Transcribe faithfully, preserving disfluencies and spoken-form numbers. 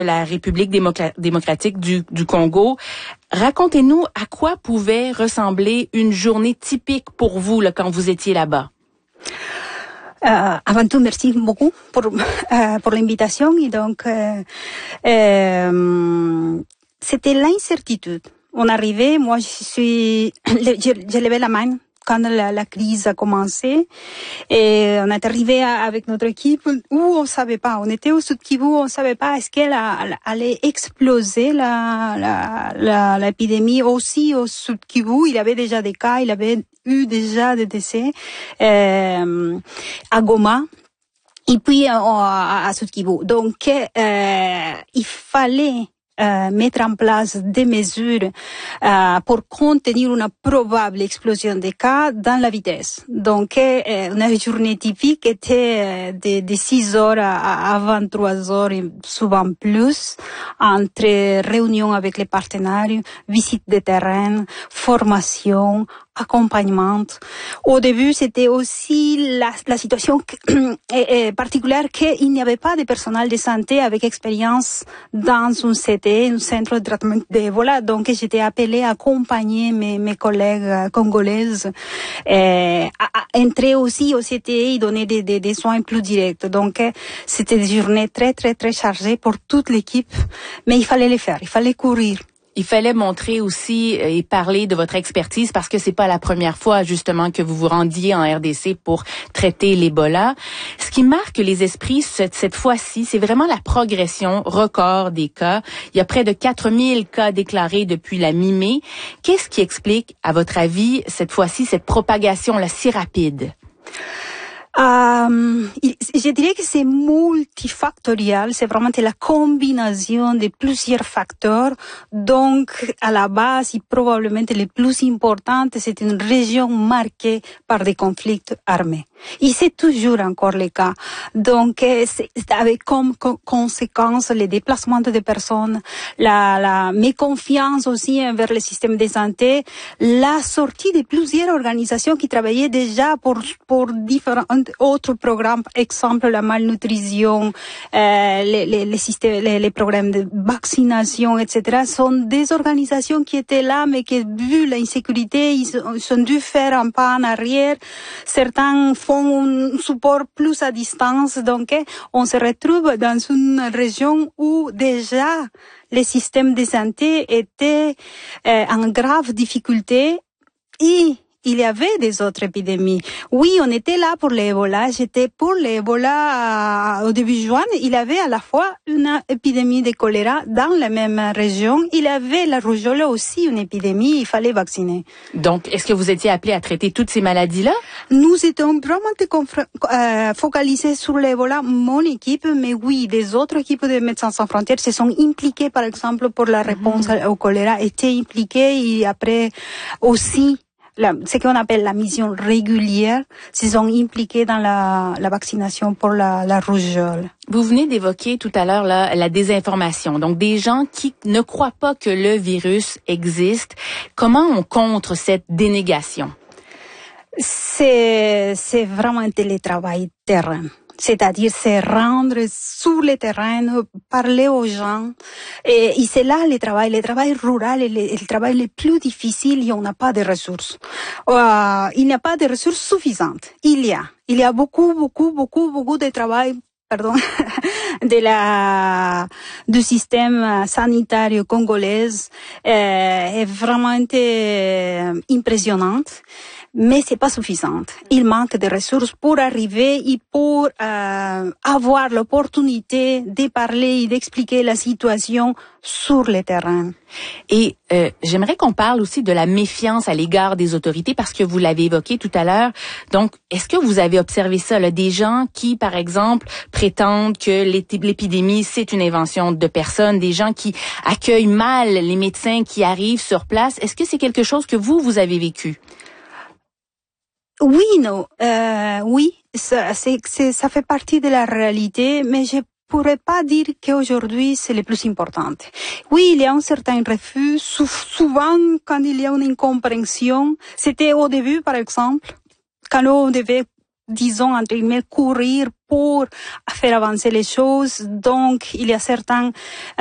la République démocra- démocratique du, du Congo. Racontez-nous à quoi pouvait ressembler une journée typique pour vous là, quand vous étiez là-bas. Euh, avant tout, merci beaucoup pour, euh, pour l'invitation. Et donc, euh, euh, c'était l'incertitude. On arrivait, moi, je suis, j'ai levé la main quand la, la crise a commencé, et on est arrivé avec notre équipe où on savait pas, on était au Sud Kivu, on savait pas est-ce qu'elle allait exploser la, la, la, l'épidémie aussi au Sud Kivu. Il y avait déjà des cas, il y avait eu déjà des décès, euh, à Goma. Et puis, euh, à, à Sud Kivu. Donc, euh, il fallait Euh, mettre en place des mesures euh, pour contenir une probable explosion des cas dans la vitesse. Donc, euh, une journée typique était de, de six heures à, à vingt-trois heures et souvent plus, entre réunions avec les partenaires, visites de terrain, formation, accompagnement. Au début, c'était aussi la, la situation particulière qu'il n'y avait pas de personnel de santé avec expérience dans un C T, un centre de traitement d'Ebola. Donc, j'étais appelée à accompagner mes, mes collègues congolaises, et à, à entrer aussi au C T et donner des, des, des soins plus directs. Donc, c'était des journées très, très, très chargées pour toute l'équipe, mais il fallait les faire, il fallait courir. Il fallait montrer aussi et parler de votre expertise parce que c'est pas la première fois justement que vous vous rendiez en R D C pour traiter l'Ebola. Ce qui marque les esprits cette, cette fois-ci, c'est vraiment la progression record des cas. Il y a près de quatre mille cas déclarés depuis la mi-mai. Qu'est-ce qui explique, à votre avis, cette fois-ci, cette propagation là si rapide? Euh, je dirais que c'est multifactoriel, c'est vraiment la combinaison de plusieurs facteurs. Donc, à la base, et probablement le plus important, c'est une région marquée par des conflits armés. Et c'est toujours encore le cas. Donc, c'est avec comme conséquence les déplacements de personnes, la, la méconfiance aussi envers le système de santé, la sortie de plusieurs organisations qui travaillaient déjà pour, pour différents autres programmes, exemple la malnutrition, euh, les, les, les, systèmes, les, les programmes de vaccination, et cetera, sont des organisations qui étaient là, mais qui, vu l'insécurité, ils, ils ont dû faire un pas en arrière. Certains font un support plus à distance, donc on se retrouve dans une région où déjà les systèmes de santé étaient euh, en grave difficulté et il y avait des autres épidémies. Oui, on était là pour l'Ebola. J'étais pour l'Ebola au début juin. Il y avait à la fois une épidémie de choléra dans la même région. Il y avait la rougeole aussi, une épidémie. Il fallait vacciner. Donc, est-ce que vous étiez appelé à traiter toutes ces maladies-là? Nous étions vraiment euh, focalisés sur l'Ebola, mon équipe, mais oui, des autres équipes de Médecins sans frontières se sont impliquées, par exemple, pour la réponse mmh. au choléra, étaient impliquées et après aussi La, ce qu'on appelle la mission régulière, se sont impliqués dans la, la vaccination pour la, la rougeole. Vous venez d'évoquer tout à l'heure là, la désinformation, donc des gens qui ne croient pas que le virus existe. Comment on contre cette dénégation? C'est, c'est vraiment un télétravail terrain. C'est-à-dire se rendre sur le terrain, parler aux gens. Et, et c'est là le travail, le travail rural est le, le travail le plus difficile et on n'a pas de ressources. Euh, il n'y a pas de ressources suffisantes. Il y a. Il y a beaucoup, beaucoup, beaucoup, beaucoup de travail, pardon, de la, du système sanitaire congolais euh, est vraiment euh, impressionnante. Mais c'est pas suffisant. Il manque de ressources pour arriver et pour euh, avoir l'opportunité de parler et d'expliquer la situation sur le terrain. Et euh, j'aimerais qu'on parle aussi de la méfiance à l'égard des autorités parce que vous l'avez évoqué tout à l'heure. Donc, est-ce que vous avez observé ça, là, des gens qui, par exemple, prétendent que l'épidémie, c'est une invention de personnes, des gens qui accueillent mal les médecins qui arrivent sur place. Est-ce que c'est quelque chose que vous, vous avez vécu? Oui, non, euh, oui, ça, c'est, c'est, ça fait partie de la réalité, mais je pourrais pas dire qu'aujourd'hui c'est le plus important. Oui, il y a un certain refus, souvent quand il y a une incompréhension, c'était au début par exemple, quand on devait disons, entre guillemets, courir pour faire avancer les choses. Donc, il y a certains